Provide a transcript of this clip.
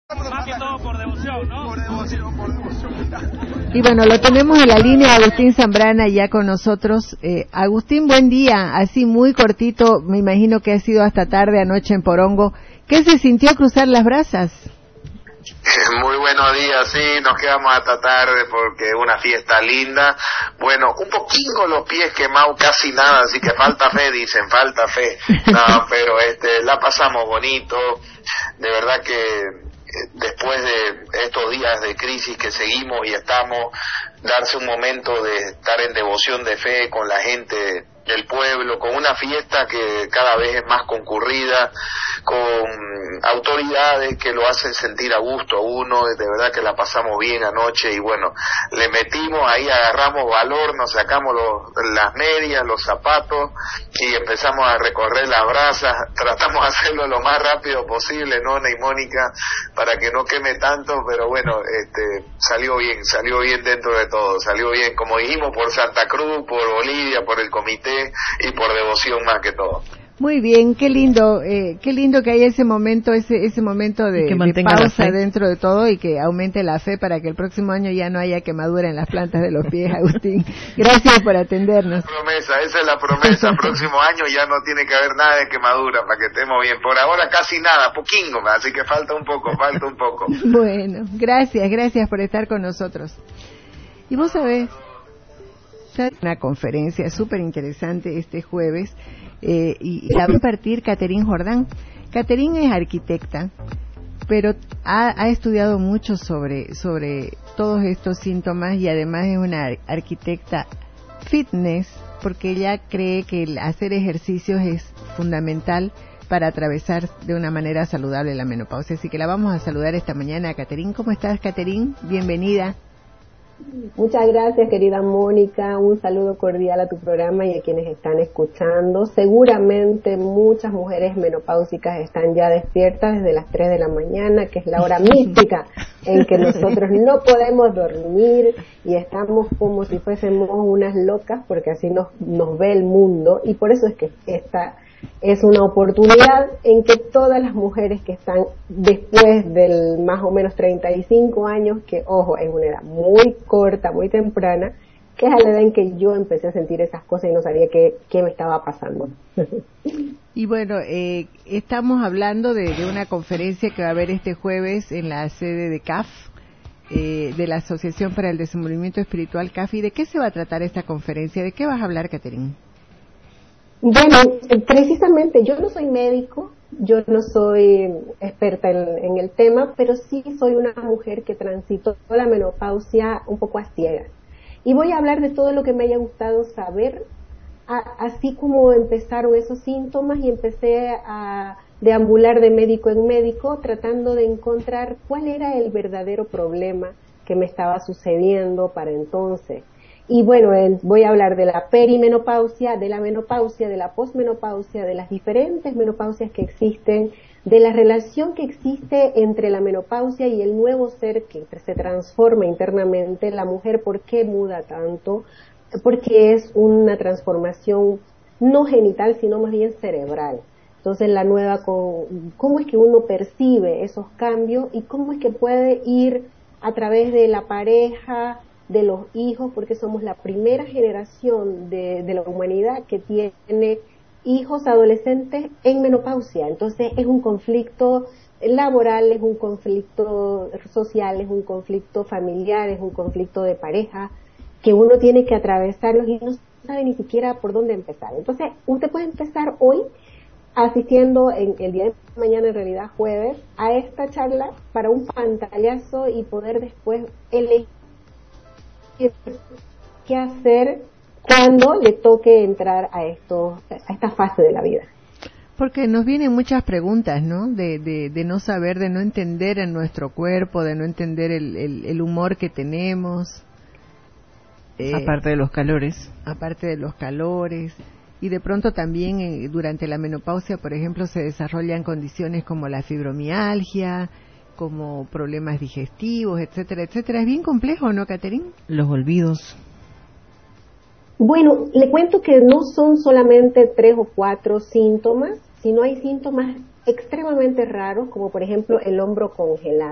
Más que todo por devoción, ¿no? Por devoción. Y bueno, lo tenemos en la línea, Agustín Zambrana, ya con nosotros. Agustín, buen día. Así muy cortito, me imagino que ha sido hasta tarde anoche en Porongo. ¿Qué se sintió cruzar las brasas? Muy buenos días, sí, nos quedamos hasta tarde porque una fiesta linda. Bueno, un poquito los pies quemados, casi nada, así que falta fe, dicen, falta fe. No, pero la pasamos bonito. De verdad que después de estos días de crisis que seguimos y estamos, darse un momento de estar en devoción de fe con la gente del pueblo, con una fiesta que cada vez es más concurrida, con autoridades que lo hacen sentir a gusto a uno. De verdad que la pasamos bien anoche y bueno, le metimos ahí, agarramos valor, nos sacamos las medias, los zapatos y empezamos a recorrer las brasas. Tratamos de hacerlo lo más rápido posible, Nona y Mónica, para que no queme tanto, pero bueno, salió bien dentro de todo, salió bien, como dijimos, por Santa Cruz, por Bolivia, por el comité y por devoción más que todo. Muy bien, qué lindo que haya ese momento de pausa dentro de todo y que aumente la fe para que el próximo año ya no haya quemadura en las plantas de los pies, Agustín. Gracias por atendernos. Esa es la promesa, próximo año ya no tiene que haber nada de quemadura para que estemos bien. Por ahora casi nada, poquinho, así que falta un poco. Bueno, gracias por estar con nosotros. Y vos sabés, una conferencia súper interesante este jueves, y la va a impartir Catherine Jordán. Catherine es arquitecta, pero ha estudiado mucho sobre todos estos síntomas y además es una arquitecta fitness, porque ella cree que el hacer ejercicios es fundamental para atravesar de una manera saludable la menopausia. Así que la vamos a saludar esta mañana a Catherine. ¿Cómo estás, Catherine? Bienvenida. Muchas gracias, querida Mónica. Un saludo cordial a tu programa y a quienes están escuchando. Seguramente muchas mujeres menopáusicas están ya despiertas desde las 3 de la mañana, que es la hora mística en que nosotros no podemos dormir y estamos como si fuésemos unas locas, porque así nos ve el mundo, y por eso es que esta es una oportunidad en que todas las mujeres que están después del más o menos 35 años, que ojo, es una edad muy corta, muy temprana, que es a la edad en que yo empecé a sentir esas cosas y no sabía qué me estaba pasando. Y bueno, estamos hablando de una conferencia que va a haber este jueves en la sede de CAF, de la Asociación para el Desenvolvimiento Espiritual CAF. ¿Y de qué se va a tratar esta conferencia? ¿De qué vas a hablar, Catherine? Bueno, precisamente yo no soy médico, yo no soy experta en el tema, pero sí soy una mujer que transitó la menopausia un poco a ciegas. Y voy a hablar de todo lo que me haya gustado saber, así como empezaron esos síntomas y empecé a deambular de médico en médico tratando de encontrar cuál era el verdadero problema que me estaba sucediendo para entonces. Y bueno, voy a hablar de la perimenopausia, de la menopausia, de la posmenopausia, de las diferentes menopausias que existen, de la relación que existe entre la menopausia y el nuevo ser que se transforma internamente. La mujer, ¿por qué muda tanto? Porque es una transformación no genital, sino más bien cerebral. Entonces ¿cómo es que uno percibe esos cambios y cómo es que puede ir a través de la pareja, de los hijos, porque somos la primera generación de la humanidad que tiene hijos adolescentes en menopausia? Entonces es un conflicto laboral, es un conflicto social, es un conflicto familiar, es un conflicto de pareja, que uno tiene que atravesarlos y no sabe ni siquiera por dónde empezar. Entonces usted puede empezar hoy asistiendo en el día de mañana, en realidad jueves, a esta charla para un pantallazo y poder después elegir qué hacer cuando le toque entrar a esta fase de la vida. Porque nos vienen muchas preguntas, ¿no? De no saber, de no entender en nuestro cuerpo, de no entender el humor que tenemos. Aparte de los calores. Y de pronto también durante la menopausia, por ejemplo, se desarrollan condiciones como la fibromialgia, como problemas digestivos, etcétera, etcétera. Es bien complejo, ¿no, Catherine? Los olvidos. Bueno, le cuento que no son solamente 3 o 4 síntomas, sino hay síntomas extremadamente raros, como por ejemplo el hombro congelado.